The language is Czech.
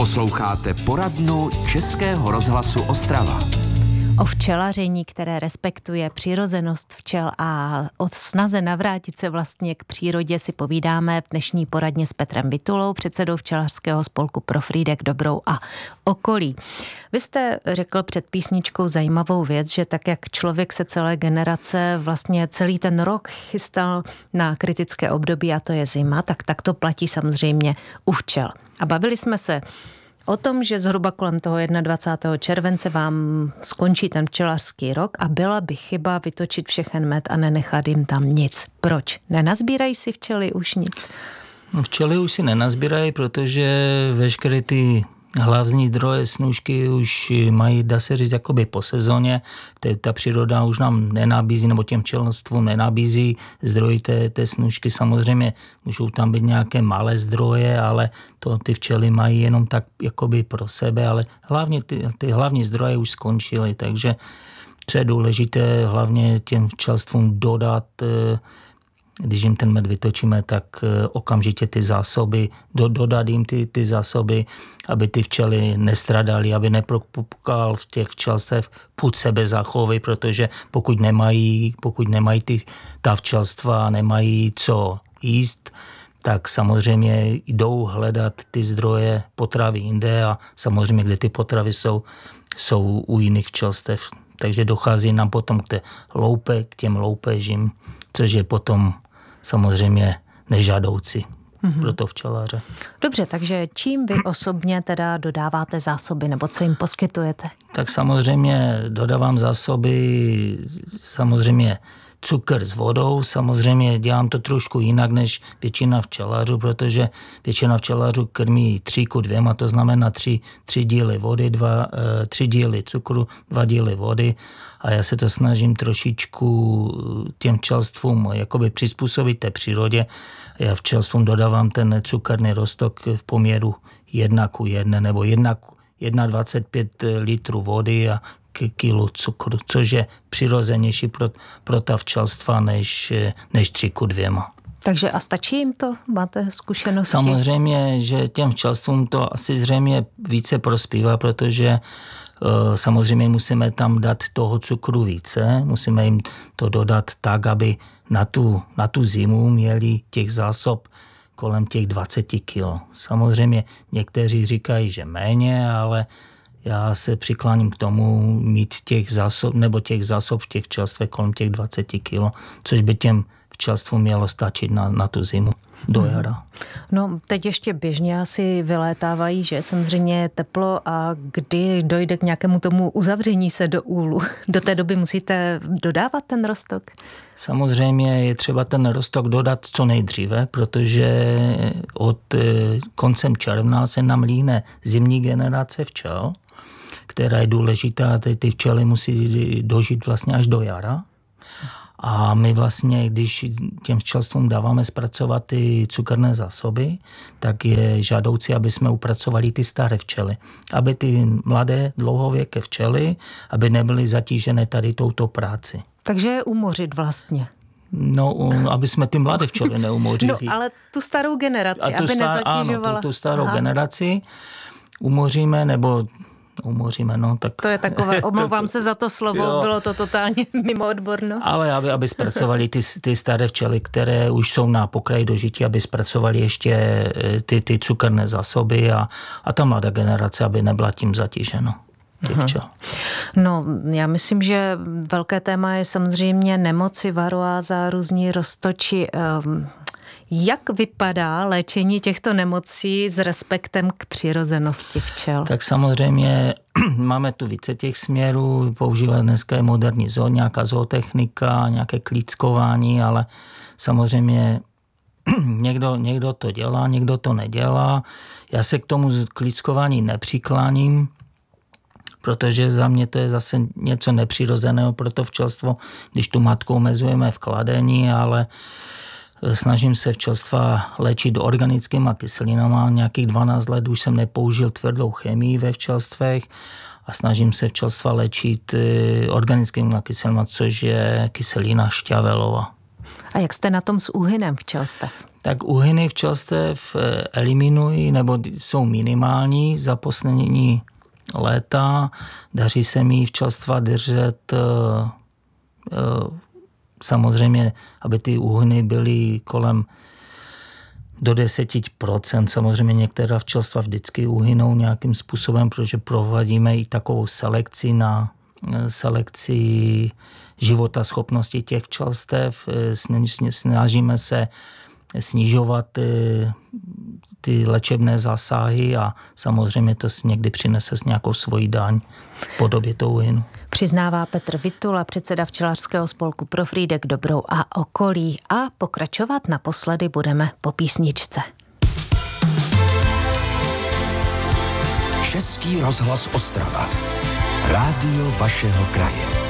Posloucháte poradnu Českého rozhlasu Ostrava. O včelaření, které respektuje přirozenost včel a o snaze navrátit se vlastně k přírodě si povídáme v dnešní poradně s Petrem Vytulou, předsedou včelařského spolku Pro Frýdek, Dobrou a okolí. Vy jste řekl před písničkou zajímavou věc, že tak jak člověk se celé generace vlastně celý ten rok chystal na kritické období, a to je zima, tak to platí samozřejmě u včel. A bavili jsme se o tom, že zhruba kolem toho 21. července vám skončí ten včelařský rok a byla by chyba vytočit všechen med a nenechat jim tam nic. Proč? Nenazbírají si včely už nic? No, včely už si nenazbírají, protože veškeré ty hlavní zdroje snůžky už mají, dá se říct, jakoby po sezóně. Ta příroda už nám nenabízí, nebo těm včelstvům nenabízí zdroje té snůžky. Samozřejmě můžou tam být nějaké malé zdroje, ale ty včely mají jenom tak jakoby pro sebe, ale hlavně ty hlavní zdroje už skončily, takže co je důležité, hlavně těm včelstvům dodat, když jim ten med vytočíme, tak okamžitě ty zásoby, dodat jim ty zásoby, aby ty včely nestradaly, aby nepropukal v těch včelstev pud sebezachovy, protože pokud nemají ta včelstva, nemají co jíst, tak samozřejmě jdou hledat ty zdroje potravy jinde a samozřejmě, kde ty potravy jsou u jiných včelstev. Takže dochází nám potom k těm loupežím, což je potom samozřejmě nežádoucí pro to včelaře. Dobře, takže čím vy osobně teda dodáváte zásoby, nebo co jim poskytujete? Tak samozřejmě dodávám zásoby, samozřejmě cukr s vodou, samozřejmě dělám to trošku jinak než většina včelařů, protože většina včelařů krmí 3:2, to znamená 3 díly vody, 3 díly cukru, 2 díly vody a já se to snažím trošičku těm včelstvům jakoby přizpůsobit té přírodě. Já včelstvům dodávám ten cukerný roztok v poměru 1:1 nebo 1,25 litrů vody a kilo cukru, což je přirozenější pro ta včelstva než 3:2. Takže a stačí jim to? Máte zkušenosti? Samozřejmě, že těm včelstvům to asi zřejmě více prospívá, protože samozřejmě musíme tam dát toho cukru více, musíme jim to dodat tak, aby na tu zimu měli těch zásob kolem těch 20 kilo. Samozřejmě někteří říkají, že méně, ale já se přikláním k tomu mít těch zásob v těch včelstvech kolem těch 20 kilo, což by těm včelstvům mělo stačit na tu zimu do jara. No, teď ještě běžně asi vylétávají, že samozřejmě je teplo a kdy dojde k nějakému tomu uzavření se do úlu. Do té doby musíte dodávat ten roztok? Samozřejmě je třeba ten roztok dodat co nejdříve, protože od koncem června se nám líhne zimní generace včel, která je důležitá, ty včely musí dožít vlastně až do jara. A my vlastně, když těm včelstvům dáváme zpracovat ty cukerné zásoby, tak je žádoucí, aby jsme upracovali ty staré včely. Aby ty mladé dlouhověké včely, aby nebyly zatížené tady touto práci. Takže je umořit vlastně. No, aby jsme ty mladé včely neumořili. No, ale tu starou generaci, aby nezatížovala. Ano, tu starou generaci umoříme, nebo umoříme, no tak... To je takové, omlouvám se za to slovo, jo. Bylo to totálně mimo odbornost. Ale aby zpracovali ty staré včely, které už jsou na pokraji dožití, aby zpracovali ještě ty cukerné zásoby a ta mladá generace, aby nebyla tím zatíženo. No, já myslím, že velké téma je samozřejmě nemoci, varoáza, různí roztoči. Jak vypadá léčení těchto nemocí s respektem k přirozenosti včel? Tak samozřejmě máme tu více těch směrů, používat dneska je moderní nějaká zootechnika, nějaké klíckování, ale samozřejmě někdo to dělá, někdo to nedělá. Já se k tomu klíckování nepřikláním, protože za mě to je zase něco nepřirozeného pro to včelstvo, když tu matku omezujeme v kladení, ale snažím se včelstva léčit organickýma kyselinama. Nějakých 12 let už jsem nepoužil tvrdou chemii ve včelstvech a snažím se včelstva léčit organickýma kyselinama, což je kyselina šťavelová. A jak jste na tom s úhynem včelstev? Tak úhyny včelstev eliminují nebo jsou minimální za poslední léta. Daří se mi včelstva držet samozřejmě, aby ty úhyny byly kolem do 10%. Samozřejmě některá včelstva vždycky uhynou nějakým způsobem, protože provádíme i takovou selekci života schopnosti těch včelstev. Snažíme se snižovat ty léčebné zásahy a samozřejmě to někdy přinese s nějakou svojí daň v podobě toho úhynu. Přiznává Petr Vitula, předseda Včelařského spolku Profrídek Dobrou a okolí. A pokračovat naposledy budeme po písničce. Český rozhlas Ostrava. Rádio vašeho kraje.